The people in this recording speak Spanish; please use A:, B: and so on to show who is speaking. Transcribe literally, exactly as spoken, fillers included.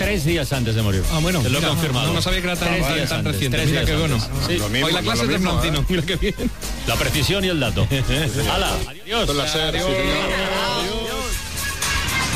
A: Tres días antes de morir.
B: Ah, bueno.
A: Te lo he
B: mira,
A: confirmado.
B: No, no sabía que era tan,
A: Tres
B: tan,
A: días
B: tan
A: antes,
B: reciente.
A: tres
B: Mira
A: días
B: qué bueno.
A: antes. Sí.
C: Lo mismo,
B: Hoy la clase
C: lo
B: es de
C: mismo,
B: Florentino.
C: ¿eh?
B: Mira qué bien.
A: La precisión y el dato. ¡Hala! Adiós.
C: Con la serie, sí, señor.